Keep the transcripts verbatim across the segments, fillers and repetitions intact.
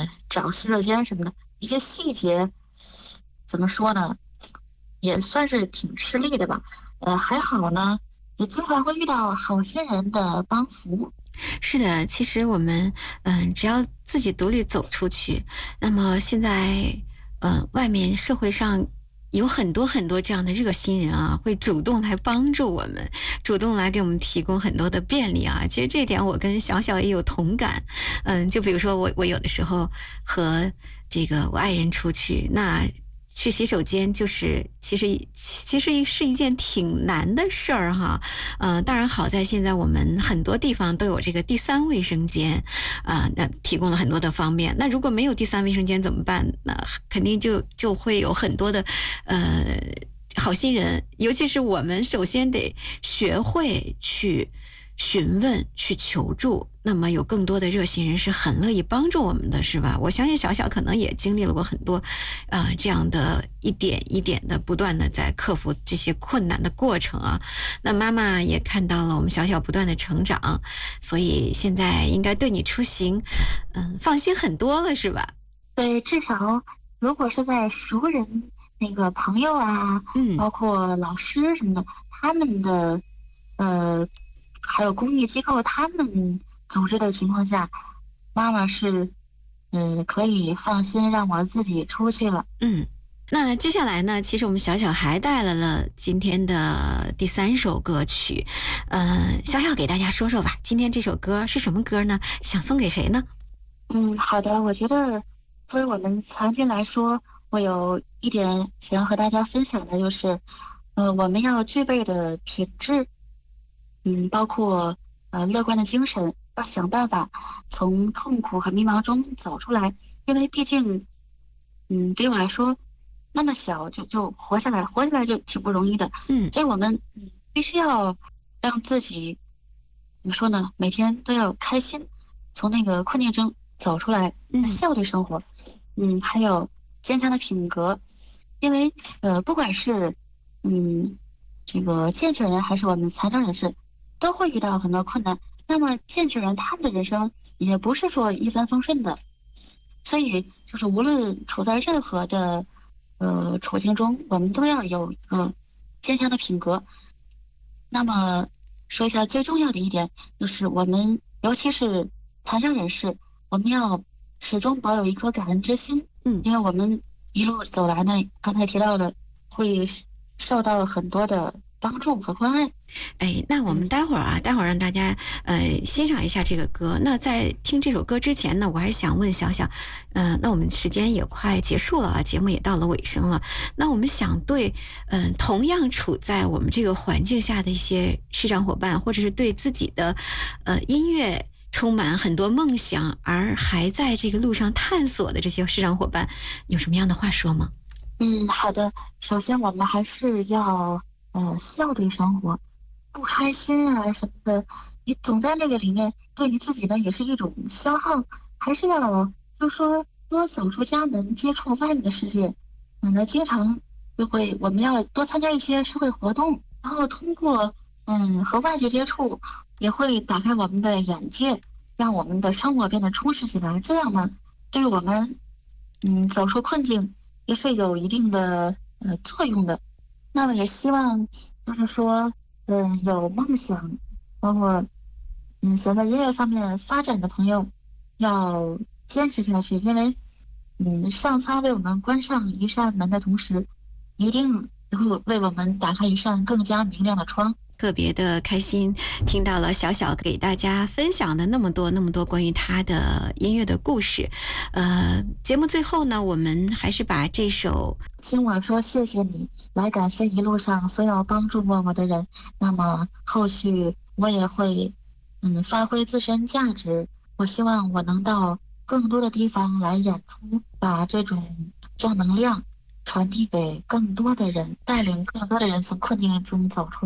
找洗手间什么的一些细节，怎么说呢，也算是挺吃力的吧。呃，还好呢，也经常会遇到好心人的帮扶。 是的，其实我们嗯，只要自己独立走出去，那么现在嗯，外面社会上有很多很多这样的热心人啊，会主动来帮助我们，主动来给我们提供很多的便利啊。其实这一点我跟小小也有同感。嗯，就比如说我我有的时候和这个我爱人出去，那去洗手间就是其实其实是一件挺难的事儿哈。嗯、呃，当然好在现在我们很多地方都有这个第三卫生间啊、呃，那提供了很多的方便。那如果没有第三卫生间怎么办？那肯定就就会有很多的呃好心人，尤其是我们首先得学会去询问、去求助，那么有更多的热心人是很乐意帮助我们的，是吧？我相信小小可能也经历了过很多，呃，这样的一点一点的不断的在克服这些困难的过程啊。那妈妈也看到了我们小小不断的成长，所以现在应该对你出行，嗯，放心很多了，是吧？ 对，至少如果是在熟人那个朋友啊， 嗯。 包括老师什么的，他们的呃，还有公益机构他们组织的情况下，妈妈是嗯、呃可以放心让我自己出去了。 嗯，那接下来呢，其实我们小小还带来了今天的第三首歌曲，呃，小小给大家说说吧，今天这首歌是什么歌呢？想送给谁呢？ 嗯，好的，我觉得作为我们残疾来说，我有一点想要和大家分享的就是，呃，我们要具备的品质。嗯，包括呃乐观的精神，要想办法从痛苦和迷茫中走出来。因为毕竟，嗯，对我来说，那么小就就活下来，活下来就挺不容易的。 嗯所以我们嗯必须要让自己怎么说呢？每天都要开心，从那个困境中走出来， 嗯笑对生活。嗯，还有坚强的品格，因为呃，不管是嗯这个健全人还是我们残障人士。都会遇到很多困难。那么健全人他们的人生也不是说一帆风顺的，所以就是无论处在任何的呃处境中，我们都要有一个坚强的品格。那么说一下最重要的一点，就是我们尤其是残障人士，我们要始终保有一颗感恩之心， 嗯。 因为我们一路走来呢，刚才提到的会受到很多的帮助和关爱。 哎，那我们嗯。 待会儿啊，待会儿让大家呃欣赏一下这个歌。那在听这首歌之前呢，我还想问小小，呃，那我们时间也快结束了啊，节目也到了尾声了。那我们想对，嗯、呃，同样处在我们这个环境下的一些视障伙伴，或者是对自己的呃音乐充满很多梦想，而还在这个路上探索的这些视障伙伴，有什么样的话说吗？ 嗯，好的。首先，我们还是要呃笑对生活，不开心啊什么的，你总在那个里面，对你自己呢也是一种消耗。还是要就说多走出家门，接触外面的世界。嗯，那经常就会我们要多参加一些社会活动，然后通过嗯和外界接触，也会打开我们的眼界，让我们的生活变得充实起来。这样呢，对于我们嗯走出困境也是有一定的呃作用的。那么也希望就是说，嗯，有梦想，包括嗯想在音乐方面发展的朋友，要坚持下去。因为嗯上苍为我们关上一扇门的同时，一定会为我们打开一扇更加明亮的窗。 特别的开心，听到了小小给大家分享的那么多那么多关于他的音乐的故事。呃，节目最后呢，我们还是把这首听我说谢谢你，来感谢一路上所有帮助过我的人。那么后续我也会嗯发挥自身价值，我希望我能到更多的地方来演出，把这种正能量传递给更多的人，带领更多的人从困境中走出来。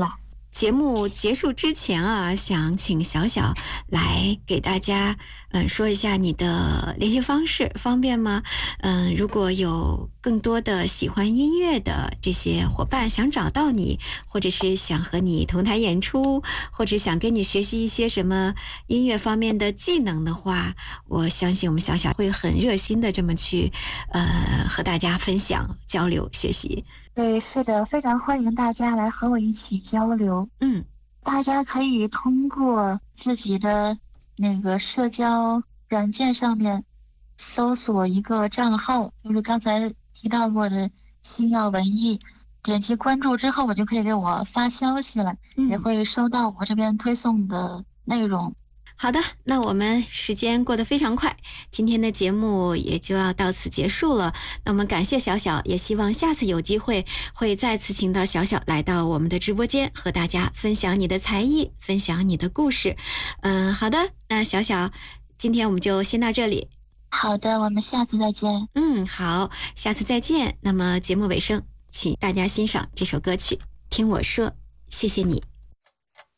节目结束之前啊，想请小小来给大家嗯说一下你的联系方式，方便吗？嗯，如果有更多的喜欢音乐的这些伙伴想找到你，或者是想和你同台演出，或者想跟你学习一些什么音乐方面的技能的话，我相信我们小小会很热心的这么去呃和大家分享、交流、学习。 对，是的，非常欢迎大家来和我一起交流。 嗯， 大家可以通过自己的那个社交软件上面搜索一个账号，就是刚才提到过的星耀文艺，点击关注之后，我就可以给我发消息了， 嗯也会收到我这边推送的内容。 好的，那我们时间过得非常快，今天的节目也就要到此结束了。那我们感谢小小，也希望下次有机会会再次请到小小来到我们的直播间，和大家分享你的才艺，分享你的故事。嗯，好的，那小小，今天我们就先到这里。 好的，我们下次再见。 嗯，好，下次再见。那么节目尾声，请大家欣赏这首歌曲《听我说》，谢谢你。